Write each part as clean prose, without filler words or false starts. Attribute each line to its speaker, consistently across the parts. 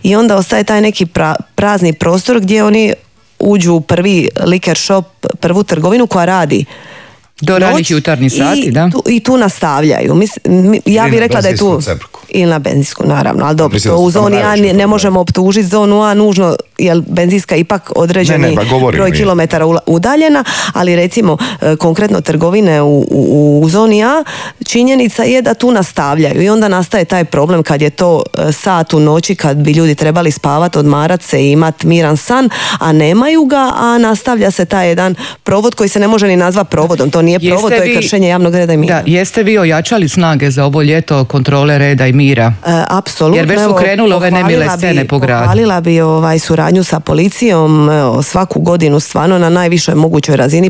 Speaker 1: i onda ostaje taj neki prazni prostor gdje oni uđu u prvi liquor shop, prvu trgovinu koja radi
Speaker 2: do ranih jutarnjih sati, da?
Speaker 1: I tu nastavljaju. Ja bih rekla da je tu... Ili na benzinsku, naravno, ali dobro, to u zoni A ne možemo optužiti zonu A nužno, jer benzinska ipak određeni broj kilometara udaljena, ali recimo konkretno trgovine u zoni A, činjenica je da tu nastavljaju i onda nastaje taj problem kad je to sat u noći, kad bi ljudi trebali spavati, odmarat se i imati miran san, a nemaju ga, a nastavlja se taj jedan provod koji se ne može ni nazvati provodom, to nije provod, to je kršenje javnog reda i mira.
Speaker 2: Da, jeste vi ojačali snage za ovo ljeto kontrole reda i mira?
Speaker 1: Apsolutno.
Speaker 2: Jer već su krenule ove nemile scene po gradu.
Speaker 1: Pohvalila bi suradnju sa policijom, svaku godinu stvarno na najvišoj mogućoj razini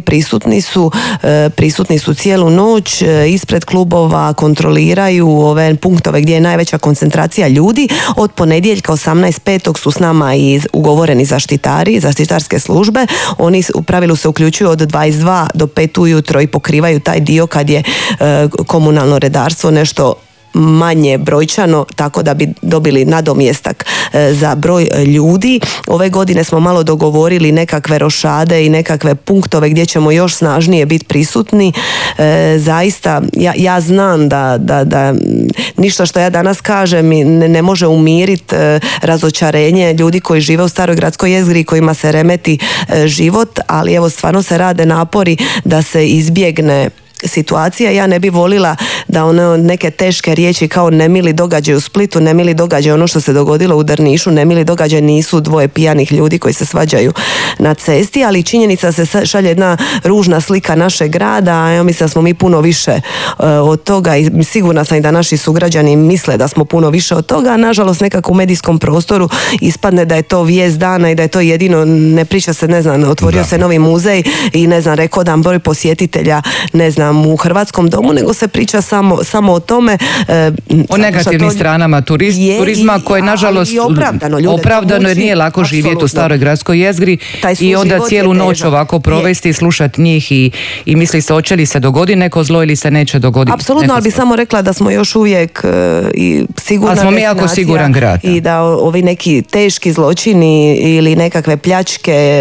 Speaker 1: prisutni su cijelu noć, ispred klubova kontroliraju ove punktove gdje je najveća koncentracija ljudi. Od ponedjeljka 18.5. su s nama i ugovoreni zaštitari, zaštitarske službe. Oni u pravilu se uključuju od 22 do 5 ujutro i pokrivaju taj dio kad je komunalno redarstvo nešto manje brojčano, tako da bi dobili nadomjestak za broj ljudi. Ove godine smo malo dogovorili nekakve rošade i nekakve punktove gdje ćemo još snažnije biti prisutni. Zaista, ja znam da ništa što ja danas kažem ne može umiriti razočarenje ljudi koji žive u Staroj gradskoj jezgri, kojima se remeti život, ali evo stvarno se rade napori da se izbjegne situacija. Ja ne bi volila da neke teške riječi kao nemili događaj u Splitu, nemili događaj ono što se dogodilo u Drnišu, nemili događaj nisu dvoje pijanih ljudi koji se svađaju na cesti, ali činjenica se šalje jedna ružna slika našeg grada, a ja mislim da smo mi puno više od toga i sigurna sam i da naši sugrađani misle da smo puno više od toga, a nažalost nekako u medijskom prostoru ispadne da je to vijest dana i da je to jedino, ne priča se, ne znam, otvorio se novi muzej i ne znam, rekordan broj posjetitelja, ne znam, u Hrvatskom domu, nego se priča samo o tome.
Speaker 2: O negativnim stranama turizma koje nažalost opravdano jer nije lako živjeti u Staroj gradskoj jezgri i onda cijelu noć ovako provesti i slušati njih i misli se hoće li se dogoditi neko zlo ili se neće dogoditi.
Speaker 1: Apsolutno, ali bi samo rekla da smo još uvijek i sigurna
Speaker 2: destinacija. Ali smo mi jako siguran grad.
Speaker 1: I da ovi neki teški zločini ili nekakve pljačke,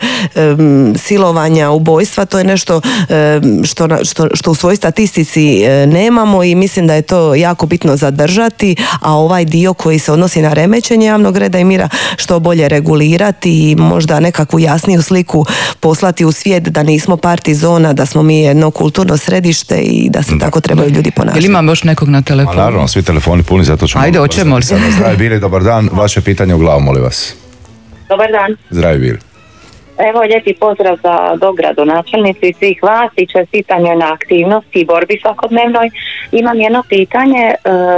Speaker 1: silovanja, ubojstva, to je nešto što u svojoj statistici nemamo i mislim da je to jako bitno zadržati, a ovaj dio koji se odnosi na remećenje javnog reda i mira što bolje regulirati i možda nekakvu jasniju sliku poslati u svijet da nismo party zona, da smo mi jedno kulturno središte i da se tako trebaju ljudi ponašati.
Speaker 2: Ili imam još nekog na telefonu?
Speaker 3: Naravno, svi telefoni puni, zato ćemo...
Speaker 2: Ajde, hoćemo li?
Speaker 3: Zdravi bili, dobar dan, vaše pitanje u glavu, molim vas.
Speaker 4: Dobar dan.
Speaker 3: Zdravi bili.
Speaker 4: Evo, lijepi pozdrav za dogradonačelnicu i svih vas i čestitanje na aktivnosti i borbi svakodnevnoj. Imam jedno pitanje,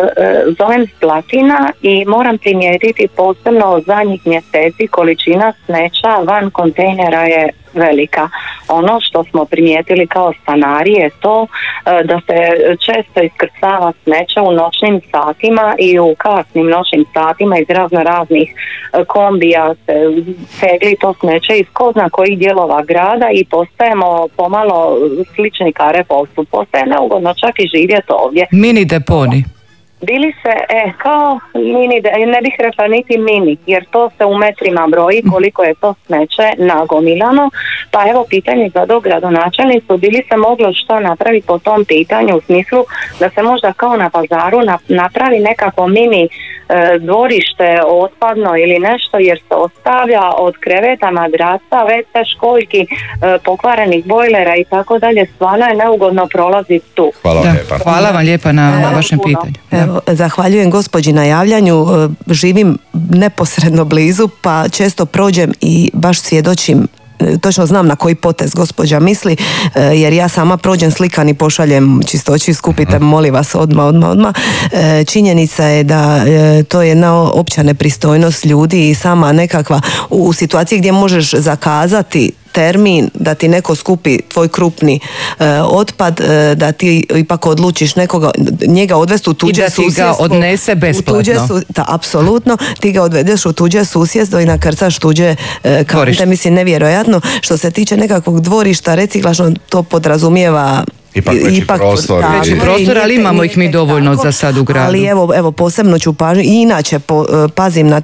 Speaker 4: zovem Slatina i moram primijetiti posebno zadnjih mjeseci količina smeća van kontejnera je velika. Ono što smo primijetili kao stanari je to da se često iskrcava smeća u noćnim satima i u kasnim noćnim satima iz raznih kombija se tegli to smeće iz ko zna kojih dijelova grada i postajemo pomalo slični Karepovcu. Postaje neugodno čak i živjeti ovdje.
Speaker 2: Mini deponi.
Speaker 4: Bili se, kao mini, ne bih rekla niti mini, jer to se u metrima broji koliko je to smeće nagomilano, pa evo pitanje za dogradonačelnicu, bili se moglo što napraviti po tom pitanju u smislu da se možda kao na pazaru napravi nekako mini dvorište otpadno ili nešto, jer se ostavlja od kreveta, madraca, WC, školjki, pokvarenih bojlera i tako dalje, stvarno je neugodno prolaziti tu.
Speaker 2: Hvala vam lijepa na vašem pitanju.
Speaker 1: Evo, zahvaljujem gospođi na javljanju, živim neposredno blizu pa često prođem i baš svjedočim, točno znam na koji potez gospođa misli, jer ja sama prođem slikan i pošaljem čistoći, skupite molim vas odmah. Činjenica je da to je jedna opća nepristojnost ljudi i sama nekakva u situaciji gdje možeš zakazati termin da ti neko skupi tvoj krupni otpad, da ti ipak odlučiš njega odvesti u tuđe susjedstvo.
Speaker 2: I da ti ga odnese besplatno.
Speaker 1: Apsolutno, ti ga odvedeš u tuđe susjedstvo i nakrcaš tuđe kante, mislim nevjerojatno. Što se tiče nekakvog dvorišta, reciklažno to podrazumijeva
Speaker 3: Ipak prostor.
Speaker 2: Prostor, ali imamo ih mi dovoljno za sad u gradu.
Speaker 1: Ali evo posebno ću inače pazim na